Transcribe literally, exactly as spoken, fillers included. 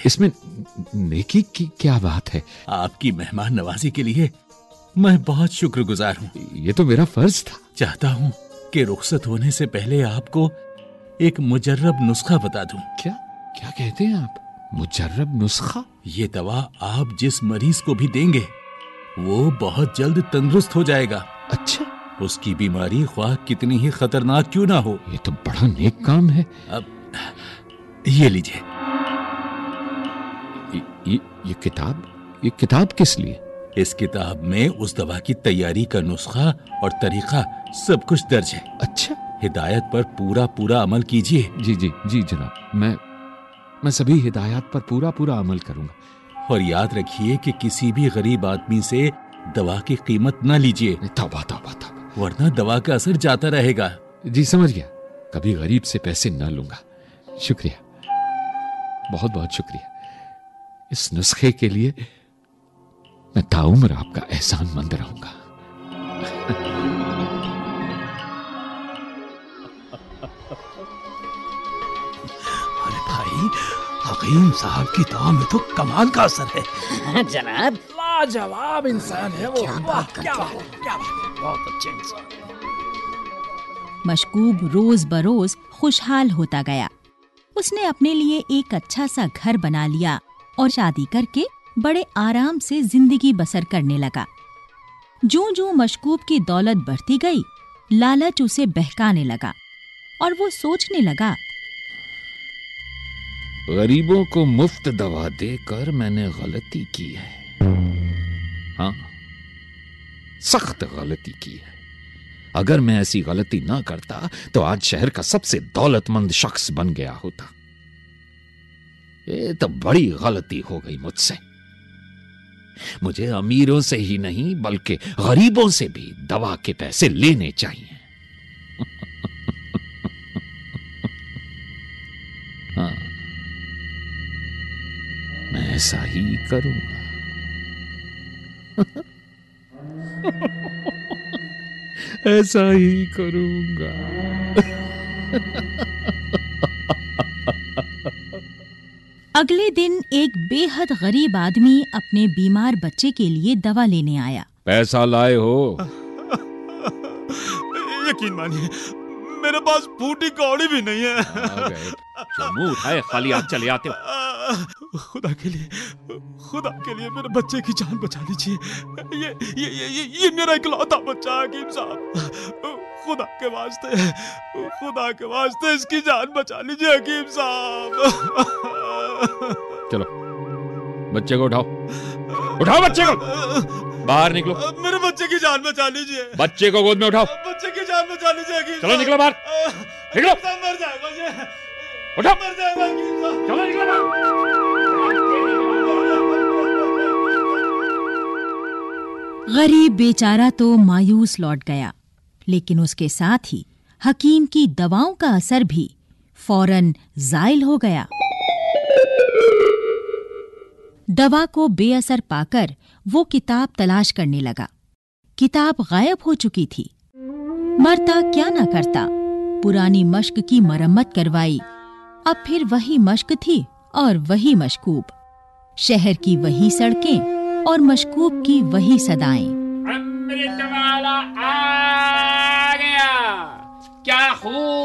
इसमें नेकी की क्या बात है? आपकी मेहमान नवाजी के लिए मैं बहुत शुक्रगुजार हूँ। ये तो मेरा फर्ज था। चाहता हूँ कि रुखसत होने से पहले आपको एक मुजर्रब नुस्खा बता दूं। क्या क्या कहते हैं आप? मुजर्रब नुस्खा? ये दवा आप जिस मरीज को भी देंगे वो बहुत जल्द तंदुरुस्त हो जाएगा। अच्छा, उसकी बीमारी ख्वाह कितनी ही खतरनाक क्यों ना हो। ये तो बड़ा नेक काम है। अब ये लीजिए। ये, ये, ये किताब ये किताब किस लिए? इस किताब में उस दवा की तैयारी का नुस्खा और तरीका सब कुछ दर्ज है। अच्छा, हिदायत पर पूरा पूरा अमल कीजिए। जी जी जी जनाब, मैं मैं सभी हिदायत पर पूरा पूरा अमल करूंगा। और याद रखिए कि किसी भी गरीब आदमी से दवा की कीमत न लीजिए। तौबा तौबा तौबा, वरना दवा का असर जाता रहेगा। जी समझ गया, कभी गरीब से पैसे न लूंगा। शुक्रिया, बहुत बहुत शुक्रिया। इस नुस्खे के लिए मैं ताउम्र आपका एहसानमंद रहूंगा। अरे भाई, हकीम साहब की दवा में तो कमाल का असर है। जनाब, लाजवाब इंसान है वो। क्या बात करते क्या हैं। बात, क्या बात, बहुत अच्छे इंसान। मशकूब रोज बरोज खुशहाल होता गया। उसने अपने लिए एक अच्छा सा घर बना लिया और शादी करके बड़े आराम से जिंदगी बसर करने लगा। जो जो मशकूब की दौलत बढ़ती गई, लालच उसे बहकाने लगा और वो सोचने लगा, गरीबों को मुफ्त दवा देकर मैंने गलती की है। हाँ, सख्त गलती की है। अगर मैं ऐसी गलती ना करता तो आज शहर का सबसे दौलतमंद शख्स बन गया होता। ये तो बड़ी गलती हो गई मुझसे। मुझे अमीरों से ही नहीं बल्कि गरीबों से भी दवा के पैसे लेने चाहिए। हाँ, मैं ऐसा ही करूंगा। ऐसा ही करूंगा। अगले दिन एक बेहद गरीब आदमी अपने बीमार बच्चे के लिए दवा लेने आया। पैसा लाए हो? यकीन मानिए, मेरे पास फूटी कौड़ी भी नहीं है। आ गए। जो मुंह उठाए खाली हाथ चले आते हो। खुदा के लिए, खुदा के लिए मेरे बच्चे की जान बचा लीजिए। ये ये ये ये, ये मेरा इकलौता बच्चा है हकीम साहब। खुदा के वास्ते, खुदा के वास्ते इसकी जान बचा लीजिए हकीम साहब। चलो, बच्चे को उठाओ, उठाओ बच्चे को, बाहर निकलो। मेरे बच्चे की जान बचा लीजिए। बच्चे को गोद में उठाओ। बच्चे की जान बचा लीजिए हकीम चलो निकलो बाहर, निकलो। मर जाएगा ये, उठो, मर जाएगा हकीम साहब। चलो निकलो बाहर। गरीब बेचारा तो मायूस लौट गया, लेकिन उसके साथ ही हकीम की दवाओं का असर भी फौरन जायल हो गया। दवा को बेअसर पाकर वो किताब तलाश करने लगा। किताब गायब हो चुकी थी। मरता क्या ना करता, पुरानी मश्क की मरम्मत करवाई। अब फिर वही मश्क थी और वही मशकूब, शहर की वही सड़कें और मशकूब की वही सदाएं। अमृत वाला आ गया, क्या खूब